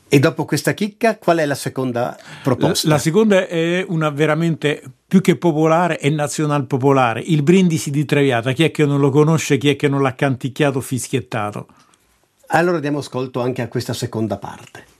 E dopo questa chicca, qual è la seconda proposta? La seconda è una veramente più che popolare, è nazional popolare, il Brindisi di Traviata. Chi è che non lo conosce, chi è che non l'ha canticchiato o fischiettato? Allora diamo ascolto anche a questa seconda parte.